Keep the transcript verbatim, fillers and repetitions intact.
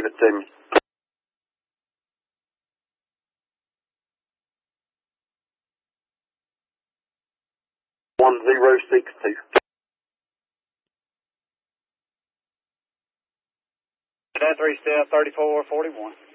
give it to me. One zero six two. That three step thirty-four forty-one.